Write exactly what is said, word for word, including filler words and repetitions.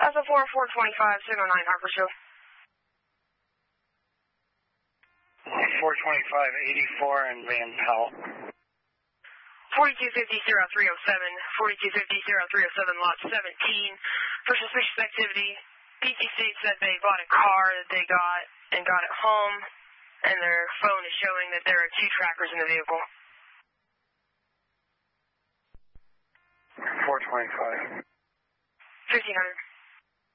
That's a four four twenty-five, signal nine, Harpersville. four twenty-five, eighty-four, and Van Pelt. forty-two fifty, three oh seven, forty-two fifty, three oh seven, lot seventeen. For suspicious activity, P T states that they bought a car that they got and got it home, and their phone is showing that there are two trackers in the vehicle. four twenty-five. fifteen hundred.